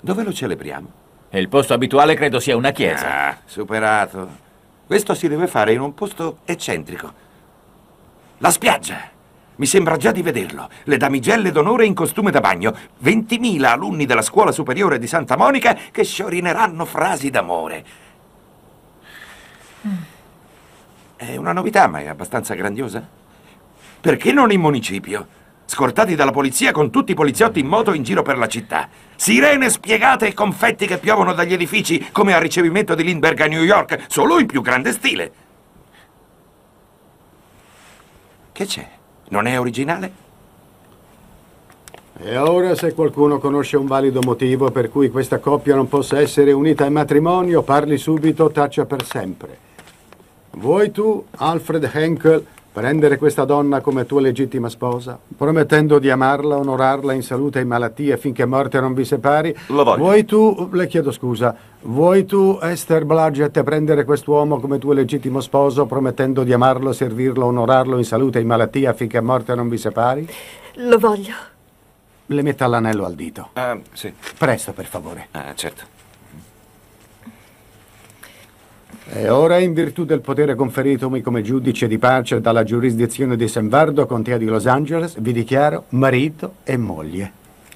Dove lo celebriamo? E il posto abituale credo sia una chiesa. Ah, superato. Questo si deve fare in un posto eccentrico. La spiaggia. Mi sembra già di vederlo. Le damigelle d'onore in costume da bagno. 20.000 alunni della scuola superiore di Santa Monica che sciorineranno frasi d'amore. È una novità, ma è abbastanza grandiosa. Perché non in municipio? Scortati dalla polizia con tutti i poliziotti in moto in giro per la città. Sirene spiegate e confetti che piovono dagli edifici come al ricevimento di Lindbergh a New York, solo in più grande stile. Che c'è? Non è originale? E ora, se qualcuno conosce un valido motivo per cui questa coppia non possa essere unita in matrimonio, parli subito, taccia per sempre. Vuoi tu, Alfred Henkel, prendere questa donna come tua legittima sposa, promettendo di amarla, onorarla in salute e in malattia finché morte non vi separi? Lo voglio. Vuoi tu, le chiedo scusa, vuoi tu, Esther Blodgett, prendere quest'uomo come tuo legittimo sposo, promettendo di amarlo, servirlo, onorarlo in salute e in malattia finché morte non vi separi? Lo voglio. Le metta l'anello al dito. Ah, sì. Presto, per favore. Ah, certo. E ora, in virtù del potere conferitomi come giudice di pace dalla giurisdizione di San Vardo, contea di Los Angeles, vi dichiaro marito e moglie.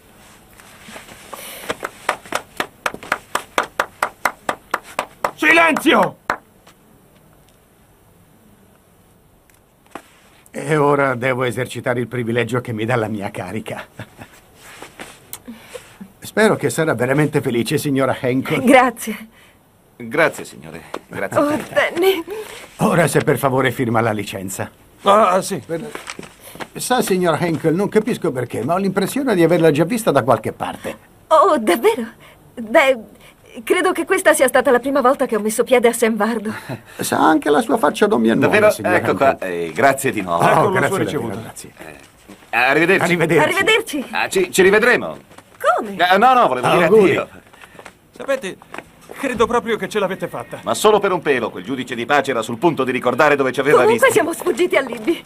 Silenzio! E ora devo esercitare il privilegio che mi dà la mia carica. Spero che sarà veramente felice, signora Henkel. Grazie. Grazie, signore. Grazie. Oh, Danny. Ora, se per favore firma la licenza. Ah, sì. Sa, signor Henkel, non capisco perché, ma ho l'impressione di averla già vista da qualche parte. Oh, davvero? Beh, credo che questa sia stata la prima volta che ho messo piede a San Vardo. Sa, anche la sua faccia non mi annoia, Davvero? signor Ecco Henkel. qua. Grazie di nuovo. Oh, Ecco la grazie sua davvero, ricevuta. grazie. Arrivederci. Arrivederci. Arrivederci. Ah, ci rivedremo. Come? No, volevo dire Auguri. addio. Sapete, credo proprio che ce l'avete fatta. Ma solo per un pelo. Quel giudice di pace era sul punto di ricordare dove ci aveva Comunque visti. siamo sfuggiti a Libby.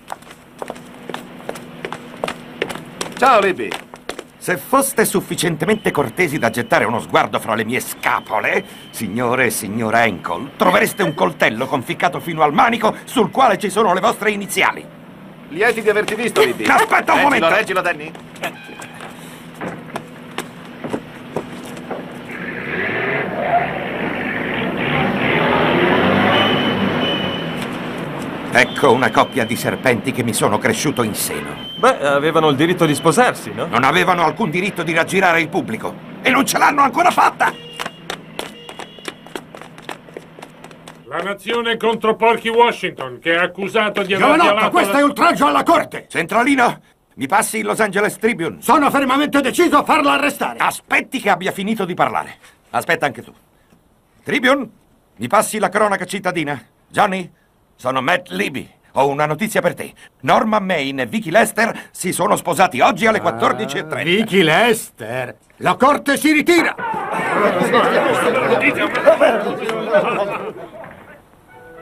Ciao, Libby. Se foste sufficientemente cortesi da gettare uno sguardo fra le mie scapole, signore e signora Henkel, trovereste un coltello conficcato fino al manico sul quale ci sono le vostre iniziali. Lieti di averti visto, Libby. Aspetta un momento. Reggilo, Danny. Ecco una coppia di serpenti che mi sono cresciuto in seno. Beh, avevano il diritto di sposarsi, no? Non avevano alcun diritto di raggirare il pubblico. E non ce l'hanno ancora fatta! La nazione contro Porky Washington, che è accusato di aver Giovanotto, violato questo è oltraggio alla corte! Centralino, mi passi il Los Angeles Tribune. Sono fermamente deciso a farla arrestare! Aspetti che abbia finito di parlare. Aspetta anche tu. Tribune, mi passi la cronaca cittadina. Johnny, sono Matt Libby. Ho una notizia per te. Norma Main e Vicky Lester si sono sposati oggi alle 14:30. Vicky Lester! La corte si ritira!